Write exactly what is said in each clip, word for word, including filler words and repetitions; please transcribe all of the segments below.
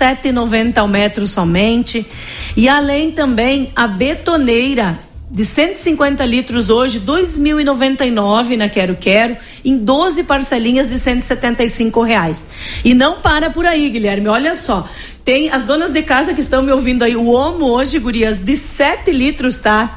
sete reais e noventa centavos ao metro somente. E além também a betoneira de cento e cinquenta litros hoje, dois mil e noventa e nove na Quero Quero, em doze parcelinhas de cento e setenta e cinco reais. E não para por aí, Guilherme, olha só, tem as donas de casa que estão me ouvindo aí, o Omo hoje, gurias, de sete litros, tá?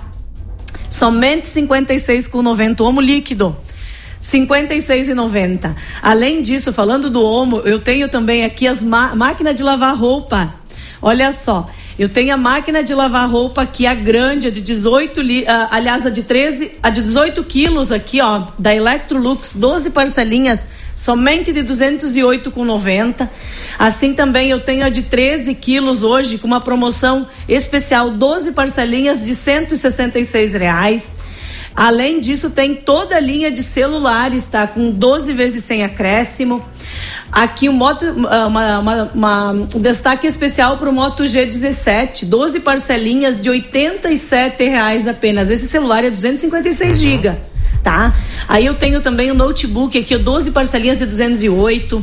Somente cinquenta e seis reais e noventa centavos, o Omo líquido. cinquenta e seis reais e noventa centavos. Além disso, falando do Omo, eu tenho também aqui as ma- máquinas de lavar roupa. Olha só, eu tenho a máquina de lavar roupa aqui, a grande, a de dezoito, li- a, aliás, a de treze, a de dezoito quilos aqui, ó, da Electrolux, doze parcelinhas, somente de duzentos e oito reais e noventa centavos. Assim também eu tenho a de treze quilos hoje, com uma promoção especial, doze parcelinhas de cento e sessenta e seis reais. Além disso, tem toda a linha de celulares, tá? Com doze vezes sem acréscimo. Aqui um, moto, uma, uma, uma, um destaque especial para o Moto G dezessete, doze parcelinhas de oitenta e sete reais apenas. Esse celular é duzentos e cinquenta e seis gigas, tá? Aí eu tenho também o um notebook aqui, doze parcelinhas de duzentos e oito.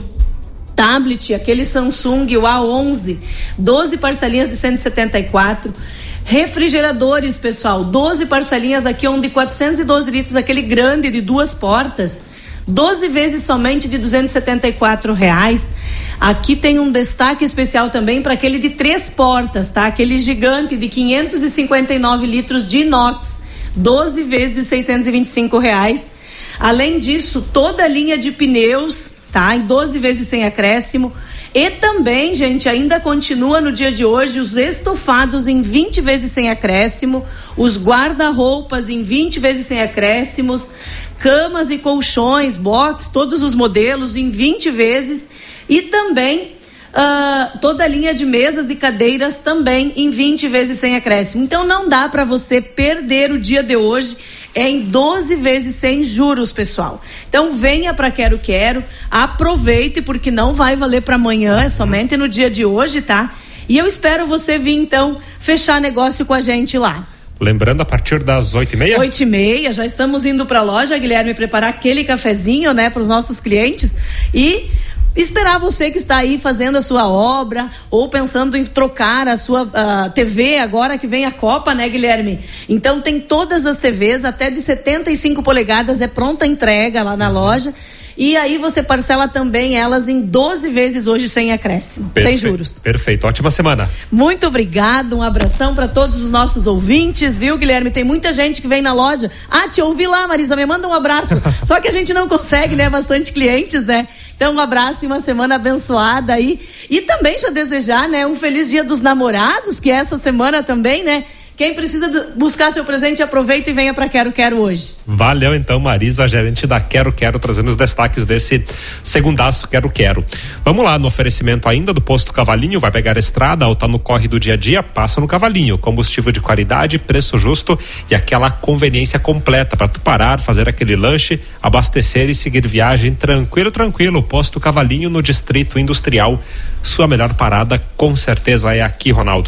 Tablet, aquele Samsung, o A onze, doze parcelinhas de cento e setenta e quatro. Refrigeradores, pessoal, doze parcelinhas aqui, um de quatrocentos e doze litros, aquele grande de duas portas, doze vezes somente de duzentos e setenta e quatro reais. Aqui tem um destaque especial também para aquele de três portas, tá? Aquele gigante de quinhentos e cinquenta e nove litros de inox, doze vezes de seiscentos e vinte e cinco reais. Além disso, toda a linha de pneus, tá? Em doze vezes sem acréscimo. E também, gente, ainda continua no dia de hoje os estofados em vinte vezes sem acréscimo, os guarda-roupas em vinte vezes sem acréscimos, camas e colchões, box, todos os modelos em vinte vezes, e também uh, toda a linha de mesas e cadeiras também em vinte vezes sem acréscimo. Então não dá para você perder o dia de hoje. É em doze vezes sem juros, pessoal. Então venha para Quero Quero, aproveite, porque não vai valer para amanhã, é somente no dia de hoje, tá? E eu espero você vir então fechar negócio com a gente lá. Lembrando, a partir das oito e meia? Oito e meia, já estamos indo para a loja, Guilherme, preparar aquele cafezinho, né, para os nossos clientes e esperar você que está aí fazendo a sua obra ou pensando em trocar a sua uh, T V agora que vem a Copa, né, Guilherme? Então tem todas as T Vs, até de setenta e cinco polegadas, é pronta entrega lá na loja. E aí você parcela também elas em doze vezes hoje sem acréscimo, Perfeito, sem juros. Perfeito, ótima semana. Muito obrigado, um abração para todos os nossos ouvintes, viu, Guilherme? Tem muita gente que vem na loja. Ah, te ouvi lá, Marisa, me manda um abraço. Só que a gente não consegue, né? Bastante clientes, né? Então um abraço e uma semana abençoada aí. E também já desejar, né? Um feliz dia dos namorados, que é essa semana também, né? Quem precisa buscar seu presente, aproveita e venha para Quero Quero hoje. Valeu então, Marisa, gerente da Quero Quero, trazendo os destaques desse segundaço Quero Quero. Vamos lá, no oferecimento ainda do Posto Cavalinho, vai pegar a estrada ou tá no corre do dia a dia, passa no Cavalinho. Combustível de qualidade, preço justo e aquela conveniência completa para tu parar, fazer aquele lanche, abastecer e seguir viagem tranquilo, tranquilo. Posto Cavalinho no Distrito Industrial. Sua melhor parada com certeza é aqui, Ronaldo.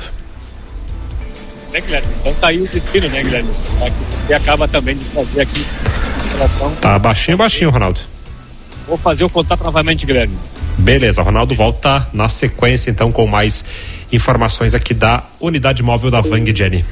Né, Guilherme? Então tá aí o destino, né, Guilherme? E acaba também de fazer aqui relação... Tá baixinho, baixinho, Ronaldo. Vou fazer o contato novamente, Guilherme. Beleza, Ronaldo volta na sequência então com mais informações aqui da unidade móvel da Vang, Jenny.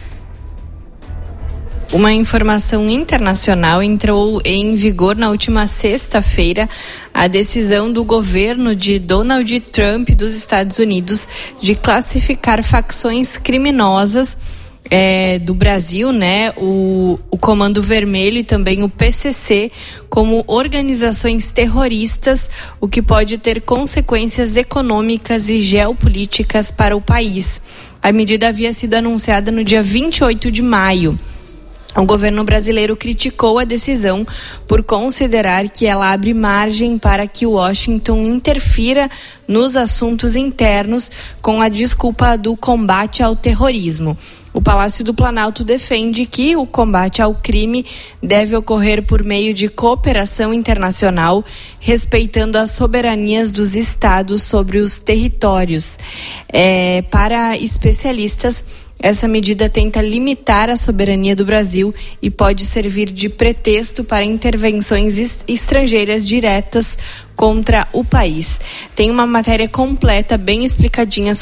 Uma informação internacional: entrou em vigor na última sexta-feira a decisão do governo de Donald Trump dos Estados Unidos de classificar facções criminosas É, do Brasil, né, o, o Comando Vermelho e também o P C C como organizações terroristas, o que pode ter consequências econômicas e geopolíticas para o país. A medida havia sido anunciada no dia vinte e oito de maio. O governo brasileiro criticou a decisão por considerar que ela abre margem para que Washington interfira nos assuntos internos com a desculpa do combate ao terrorismo. O Palácio do Planalto defende que o combate ao crime deve ocorrer por meio de cooperação internacional, respeitando as soberanias dos estados sobre os territórios. É, para especialistas, essa medida tenta limitar a soberania do Brasil e pode servir de pretexto para intervenções estrangeiras diretas contra o país. Tem uma matéria completa, bem explicadinha